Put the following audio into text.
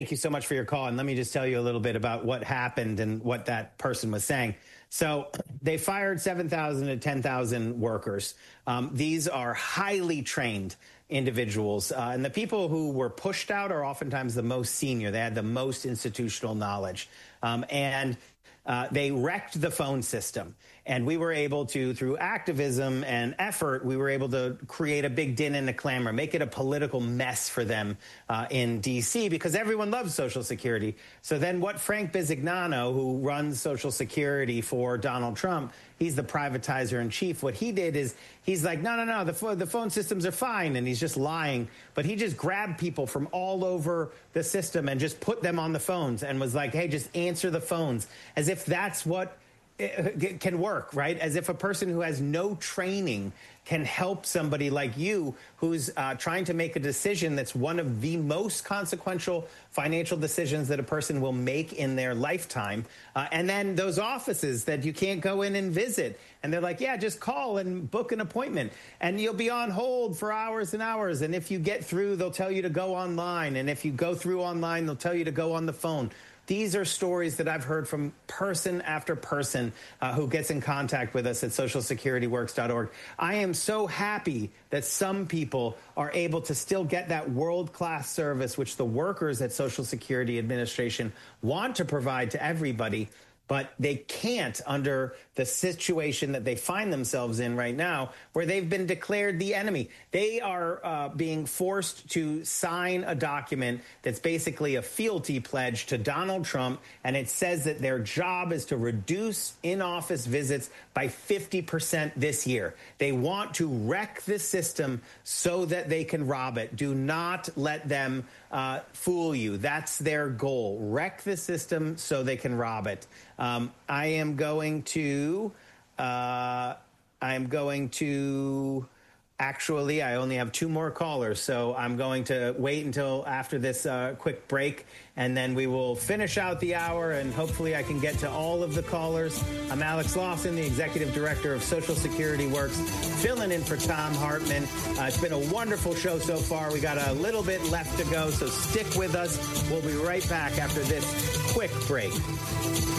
Thank you so much for your call. And let me just tell you a little bit about what happened and what that person was saying. So they fired 7,000 to 10,000 workers. These are highly trained individuals. And the people who were pushed out are oftentimes the most senior. They had the most institutional knowledge. They wrecked the phone system. And we were able to, through activism and effort, we were able to create a big din and a clamor, make it a political mess for them in D.C. because everyone loves Social Security. So then what Frank Bisignano, who runs Social Security for Donald Trump, he's the privatizer in chief. What he did is he's like, no, the phone systems are fine. And he's just lying. But he just grabbed people from all over the system and just put them on the phones and was like, hey, just answer the phones, as if that's what can work, right? As if a person who has no training can help somebody like you who's trying to make a decision that's one of the most consequential financial decisions that a person will make in their lifetime. And then those offices that you can't go in and visit. And they're like, yeah, just call and book an appointment. And you'll be on hold for hours and hours. And if you get through, they'll tell you to go online. And if you go through online, they'll tell you to go on the phone. These are stories that I've heard from person after person who gets in contact with us at socialsecurityworks.org. I am so happy that some people are able to still get that world-class service, which the workers at Social Security Administration want to provide to everybody. But they can't under the situation that they find themselves in right now, where they've been declared the enemy. They are being forced to sign a document that's basically a fealty pledge to Donald Trump. And it says that their job is to reduce in-office visits by 50% this year. They want to wreck the system so that they can rob it. Do not let them fool you. That's their goal. Wreck the system so they can rob it. I am going to actually, I only have two more callers, so I'm going to wait until after this quick break, and then we will finish out the hour, and hopefully I can get to all of the callers. I'm Alex Lawson, the Executive Director of Social Security Works, filling in for Thom Hartmann. It's been a wonderful show so far. We got a little bit left to go, so stick with us. We'll be right back after this quick break.